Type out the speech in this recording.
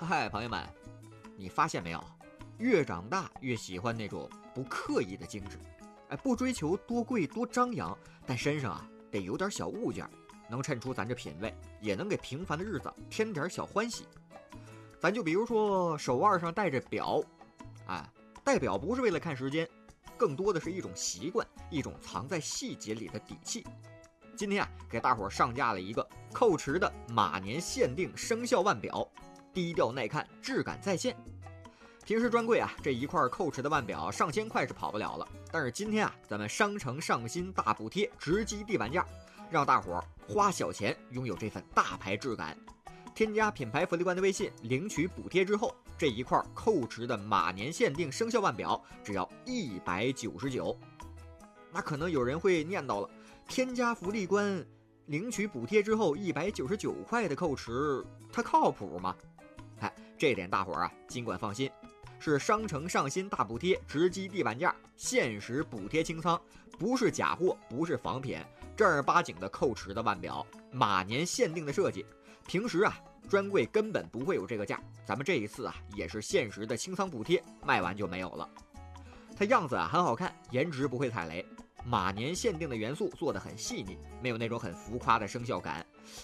嗨，朋友们，你发现没有？越长大越喜欢那种不刻意的精致，不追求多贵多张扬，但身上得有点小物件，能衬出咱这品味，也能给平凡的日子添点小欢喜。咱就比如说手腕上戴着表，戴表不是为了看时间，更多的是一种习惯，一种藏在细节里的底气。今天给大伙上架了一个蔻驰的马年限定生肖腕表，低调耐看，质感在线。平时专柜这一块蔻驰的腕表上千块是跑不了了，但是今天咱们商城上新大补贴，直击地板价，让大伙花小钱拥有这份大牌质感。添加品牌福利官的微信，领取补贴之后，这一块蔻驰的马年限定生肖腕表只要199。那可能有人会念叨了，添加福利官领取补贴之后199块的蔻驰，它靠谱吗？这点大伙尽管放心，是商城上新大补贴，直击地板价，限时补贴清仓，不是假货，不是仿品，正儿八经的蔻驰的腕表，马年限定的设计。平时专柜根本不会有这个价，咱们这一次也是限时的清仓补贴，卖完就没有了。它样子很好看，颜值不会踩雷，马年限定的元素做得很细腻，没有那种很浮夸的生肖感，